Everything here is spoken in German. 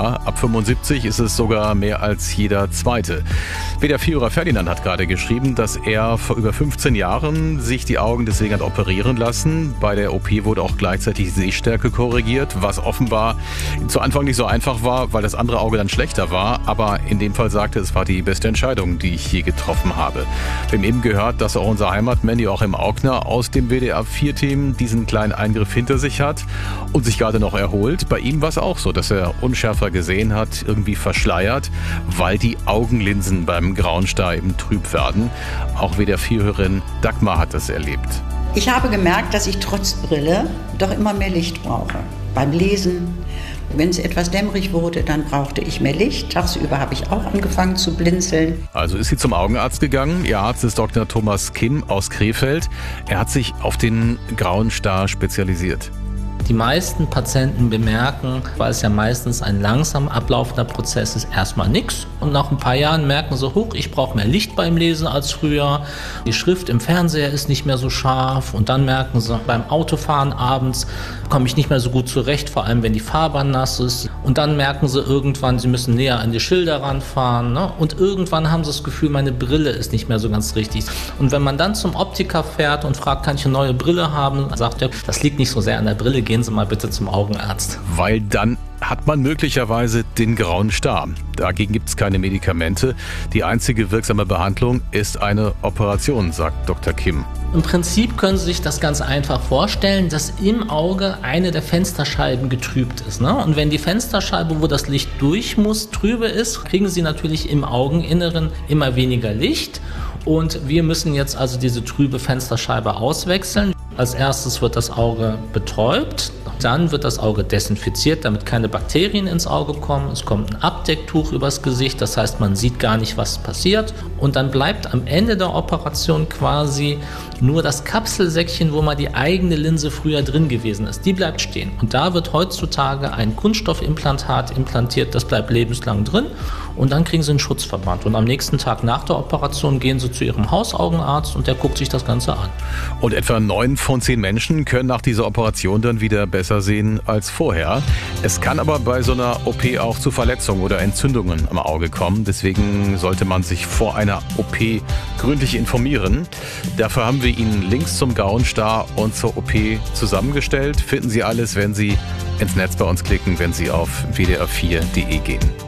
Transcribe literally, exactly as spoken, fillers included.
Jahr. Ab fünfundsiebzig ist es sogar mehr als jeder Zweite. W D R vier-Hörer Ferdinand hat gerade geschrieben, dass er vor über fünfzehn Jahren sich die Augen deswegen hat operieren lassen. Bei der O P wurde auch gleichzeitig Sehstärke korrigiert, was offenbar zu Anfang nicht so einfach war, weil das andere Auge dann schlechter war. Aber in dem Fall sagte, es war die beste Entscheidung, die ich je getroffen habe. Wir haben eben gehört, dass auch unser Heimatmann Joachim Augner aus dem W D R vier-Team diesen kleinen Eingriff hinter sich hat und sich gerade noch erholt. Bei ihm war es auch so, dass er unschärfer gesehen hat, irgendwie verschleiert, weil die Augenlinsen beim Grauen Star eben trüb werden. Auch W D R vier-Hörerin Dagmar hat das erlebt. Ich habe gemerkt, dass ich trotz Brille doch immer mehr Licht brauche. Beim Lesen, wenn es etwas dämmerig wurde, dann brauchte ich mehr Licht. Tagsüber habe ich auch angefangen zu blinzeln. Also ist sie zum Augenarzt gegangen. Ihr Arzt ist Doktor Thomas Kim aus Krefeld. Er hat sich auf den Grauen Star spezialisiert. Die meisten Patienten bemerken, weil es ja meistens ein langsam ablaufender Prozess ist, erstmal nichts. Und nach ein paar Jahren merken sie, huch, ich brauche mehr Licht beim Lesen als früher. Die Schrift im Fernseher ist nicht mehr so scharf. Und dann merken sie, beim Autofahren abends komme ich nicht mehr so gut zurecht, vor allem wenn die Fahrbahn nass ist. Und dann merken sie irgendwann, sie müssen näher an die Schilder ranfahren. Ne? Und irgendwann haben sie das Gefühl, meine Brille ist nicht mehr so ganz richtig. Und wenn man dann zum Optiker fährt und fragt, kann ich eine neue Brille haben, sagt er, das liegt nicht so sehr an der Brille, gehen Sie mal bitte zum Augenarzt. Weil dann hat man möglicherweise den Grauen Star. Dagegen gibt es keine Medikamente. Die einzige wirksame Behandlung ist eine Operation, sagt Doktor Kim. Im Prinzip können Sie sich das ganz einfach vorstellen, dass im Auge eine der Fensterscheiben getrübt ist. Ne? Und wenn die Fensterscheibe, wo das Licht durch muss, trübe ist, kriegen Sie natürlich im Augeninneren immer weniger Licht. Und wir müssen jetzt also diese trübe Fensterscheibe auswechseln. Als erstes wird das Auge betäubt, dann wird das Auge desinfiziert, damit keine Bakterien ins Auge kommen. Es kommt ein Abdecktuch übers Gesicht, das heißt, man sieht gar nicht, was passiert. Und dann bleibt am Ende der Operation quasi nur das Kapselsäckchen, wo mal die eigene Linse früher drin gewesen ist. Die bleibt stehen. Und da wird heutzutage ein Kunststoffimplantat implantiert, das bleibt lebenslang drin. Und dann kriegen Sie einen Schutzverband. Und am nächsten Tag nach der Operation gehen Sie zu Ihrem Hausaugenarzt und der guckt sich das Ganze an. Und etwa neun von zehn Menschen können nach dieser Operation dann wieder besser sehen als vorher. Es kann aber bei so einer O P auch zu Verletzungen oder Entzündungen am Auge kommen. Deswegen sollte man sich vor einer O P gründlich informieren. Dafür haben wir Ihnen Links zum Grauen Star und zur O P zusammengestellt. Finden Sie alles, wenn Sie ins Netz bei uns klicken, wenn Sie auf w d r vier punkt d e gehen.